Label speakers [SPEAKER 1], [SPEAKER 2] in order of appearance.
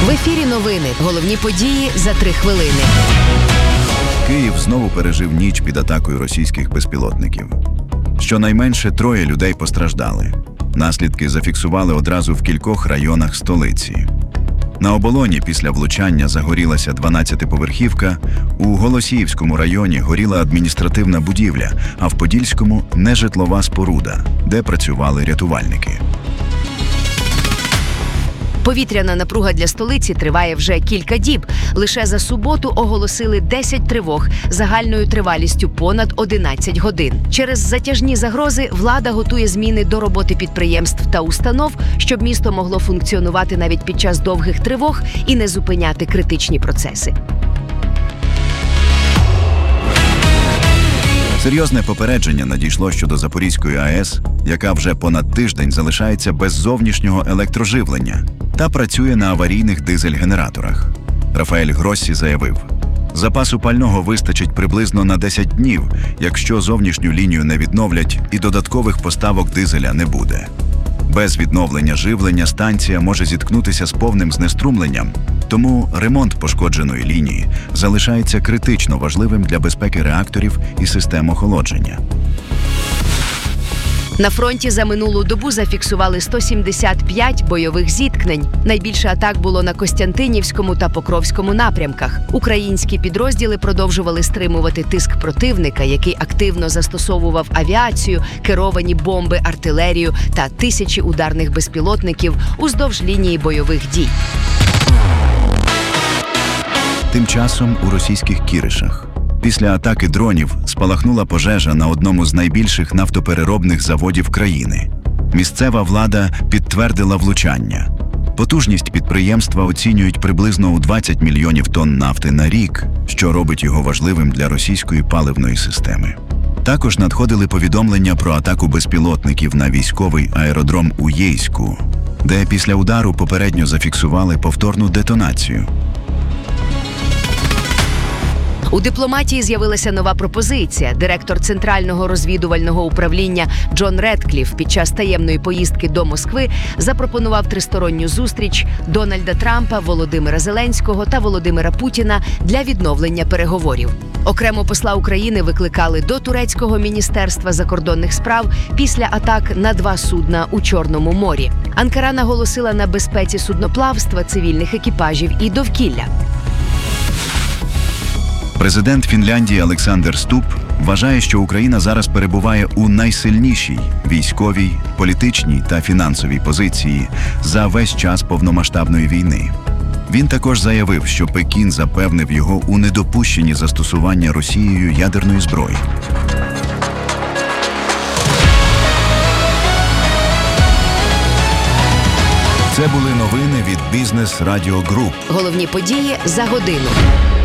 [SPEAKER 1] В ефірі новини. Головні події за 3 хвилини.
[SPEAKER 2] Київ знову пережив ніч під атакою російських безпілотників. Щонайменше 3 людей постраждали. Наслідки зафіксували одразу в кількох районах столиці. На Оболоні після влучання загорілася 12-поверхівка, у Голосіївському районі горіла адміністративна будівля, а в Подільському – нежитлова споруда, де працювали рятувальники.
[SPEAKER 1] Повітряна напруга для столиці триває вже кілька діб. Лише за суботу оголосили 10 тривог загальною тривалістю понад 11 годин. Через затяжні загрози влада готує зміни до роботи підприємств та установ, щоб місто могло функціонувати навіть під час довгих тривог і не зупиняти критичні процеси.
[SPEAKER 2] Серйозне попередження надійшло щодо Запорізької АЕС, яка вже понад тиждень залишається без зовнішнього електроживлення та працює на аварійних дизель-генераторах. Рафаель Гроссі заявив, запасу пального вистачить приблизно на 10 днів, якщо зовнішню лінію не відновлять і додаткових поставок дизеля не буде. Без відновлення живлення станція може зіткнутися з повним знеструмленням, тому ремонт пошкодженої лінії залишається критично важливим для безпеки реакторів і систем охолодження.
[SPEAKER 1] На фронті за минулу добу зафіксували 175 бойових зіткнень. Найбільше атак було на Костянтинівському та Покровському напрямках. Українські підрозділи продовжували стримувати тиск противника, який активно застосовував авіацію, керовані бомби, артилерію та тисячі ударних безпілотників уздовж лінії бойових дій.
[SPEAKER 2] Тим часом у російських Кіришах після атаки дронів спалахнула пожежа на одному з найбільших нафтопереробних заводів країни. Місцева влада підтвердила влучання. Потужність підприємства оцінюють приблизно у 20 мільйонів тонн нафти на рік, що робить його важливим для російської паливної системи. Також надходили повідомлення про атаку безпілотників на військовий аеродром у Єйську, де після удару попередньо зафіксували повторну детонацію.
[SPEAKER 1] У дипломатії з'явилася нова пропозиція. Директор Центрального розвідувального управління Джон Редкліф під час таємної поїздки до Москви запропонував тристоронню зустріч Дональда Трампа, Володимира Зеленського та Володимира Путіна для відновлення переговорів. Окремо посла України викликали до турецького міністерства закордонних справ після атак на 2 судна у Чорному морі. Анкара наголосила на безпеці судноплавства, цивільних екіпажів і довкілля.
[SPEAKER 2] Президент Фінляндії Олександр Ступп вважає, що Україна зараз перебуває у найсильнішій військовій, політичній та фінансовій позиції за весь час повномасштабної війни. Він також заявив, що Пекін запевнив його у недопущенні застосування Росією ядерної зброї.
[SPEAKER 1] Це були новини від Бізнес Радіо Груп. Головні події за годину.